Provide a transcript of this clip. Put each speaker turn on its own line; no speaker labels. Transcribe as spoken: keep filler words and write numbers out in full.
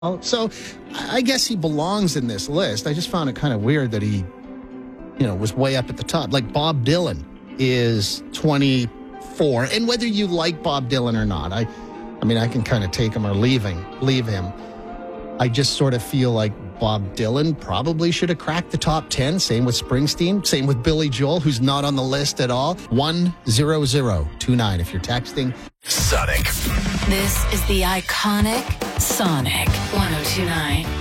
Oh, so I guess he belongs in this list. I just found it kind of weird that he, you know, was way up at the top. Like Bob Dylan is twenty-four. And whether you like Bob Dylan or not, I I mean, I can kind of take him or leaving, leave him. I just sort of feel like Bob Dylan probably should have cracked the top ten. Same with Springsteen. Same with Billy Joel, who's not on the list at all. one zero zero two nine if you're texting.
Sonic.
This is the iconic Sonic one oh two nine.